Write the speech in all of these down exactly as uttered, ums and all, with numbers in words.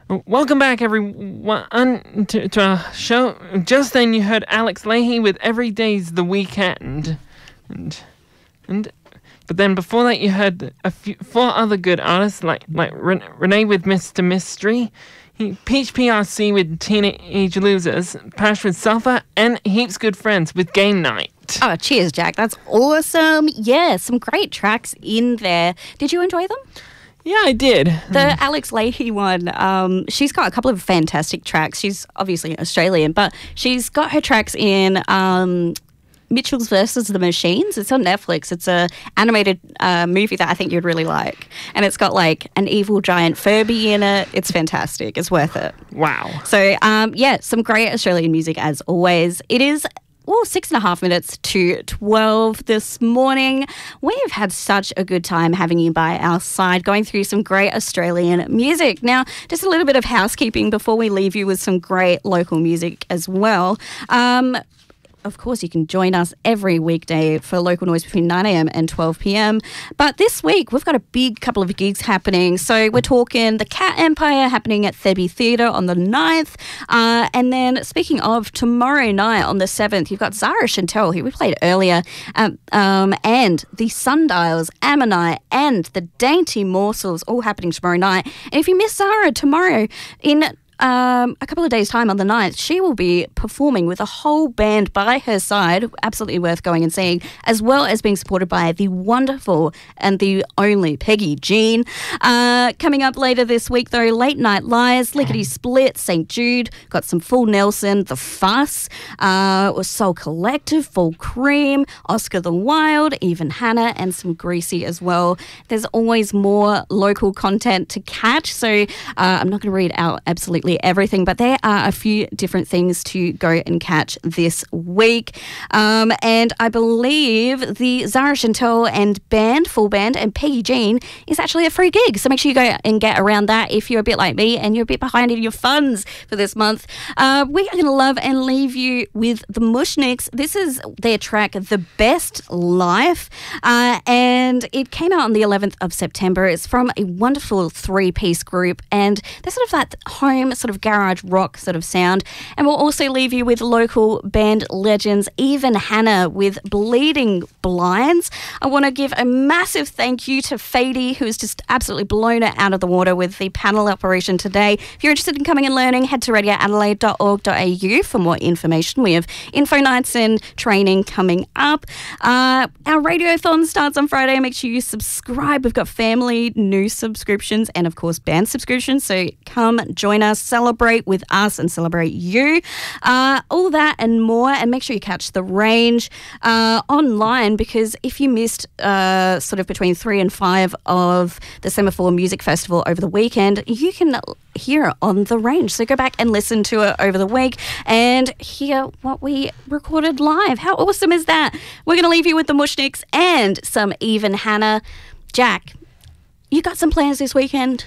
Welcome back, everyone, to, to our show. Just then, you heard Alex Leahy with "Every Day's the Weekend," and and but then before that, you heard a few four other good artists like like Ren- Renee with "Mister Mystery," he, Peach P R C with "Teenage Losers," Pash with "Sulfur," and heaps good friends with "Game Night." Oh, cheers, Jack. That's awesome. Yeah, some great tracks in there. Did you enjoy them? Yeah, I did. The Alex Leahy one, um, she's got a couple of fantastic tracks. She's obviously Australian, but she's got her tracks in um, Mitchell's versus the Machines. It's on Netflix. It's a animated uh, movie that I think you'd really like. And it's got like an evil giant Furby in it. It's fantastic. It's worth it. Wow. So, um, yeah, some great Australian music as always. It is... Well, six and a half minutes to twelve this morning. We've had such a good time having you by our side, going through some great Australian music. Now, just a little bit of housekeeping before we leave you with some great local music as well. Um, Of course, you can join us every weekday for Local Noise between nine a.m. and twelve p.m. But this week, we've got a big couple of gigs happening. So we're talking the Cat Empire happening at Thebby Theatre on the ninth. Uh, and then speaking of tomorrow night on the seventh, you've got Zara Chantel, who we played earlier, um, um, and the Sundials, Ammonite, and the Dainty Morsels all happening tomorrow night. And if you miss Zara tomorrow, in Um, a couple of days' time on the ninth, she will be performing with a whole band by her side, absolutely worth going and seeing, as well as being supported by the wonderful and the only Peggy Jean. Uh, coming up later this week, though, Late Night Lies, Lickety Split, Saint Jude, got some Full Nelson, The Fuss, uh, was Soul Collective, Full Cream, Oscar the Wild, Even Hannah, and some Greasy as well. There's always more local content to catch, so uh, I'm not going to read out absolutely everything, but there are a few different things to go and catch this week. Um, and I believe the Zara Chantel and band, full band, and Peggy Jean is actually a free gig. So make sure you go and get around that if you're a bit like me and you're a bit behind in your funds for this month. Uh, we are going to love and leave you with the Mushnicks. This is their track, The Best Life. Uh, and it came out on the eleventh of September. It's from a wonderful three-piece group, and they're sort of that home sort of garage rock sort of sound. And we'll also leave you with local band legends, Even Hannah with Bleeding Blinds. I want to give a massive thank you to Fady, who's just absolutely blown it out of the water with the panel operation today. If you're interested in coming and learning, head to radio adelaide dot org dot a u for more information. We have info nights and training coming up. Uh, our radiothon starts on Friday. Make sure you subscribe. We've got family, new subscriptions, and of course band subscriptions. So come join us, celebrate with us and celebrate you. Uh, all that and more, and make sure you catch The Range uh, online, because if you missed uh, sort of between three and five of the Semaphore Music Festival over the weekend, you can hear it on The Range. So go back and listen to it over the week and hear what we recorded live. How awesome is that? We're going to leave you with the Mushnicks and some Even Hannah. Jack, you got some plans this weekend?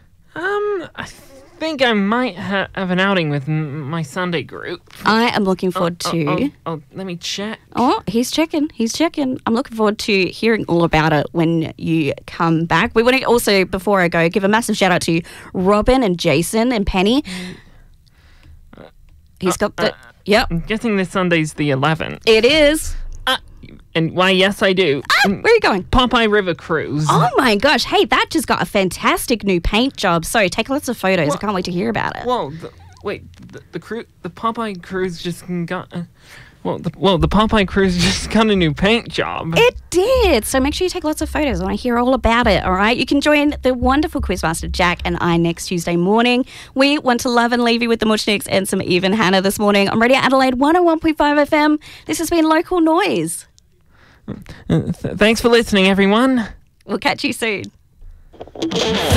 Um, I I think I might ha- have an outing with m- my Sunday group. I am looking forward oh, to... Oh, oh, oh, let me check. Oh, he's checking. He's checking. I'm looking forward to hearing all about it when you come back. We want to also, before I go, give a massive shout out to Robin and Jason and Penny. He's got the... Uh, yep. I'm guessing this Sunday's the eleventh. It is. Uh, and why, yes, I do. Ah, where are you going? Popeye River Cruise. Oh, my gosh. Hey, that just got a fantastic new paint job. So take lots of photos. Well, I can't wait to hear about it. Well, the, wait, the, the cru- the Popeye Cruise just got... Uh, well, the, well, the Popeye Cruise just got a new paint job. It did. So make sure you take lots of photos. I want to hear all about it, all right? You can join the wonderful Quizmaster Jack and I next Tuesday morning. We want to love and leave you with the Mushnicks and some Even Hannah this morning on Radio Adelaide one oh one point five F M. This has been Local Noise. Uh, th- thanks for listening, everyone. We'll catch you soon.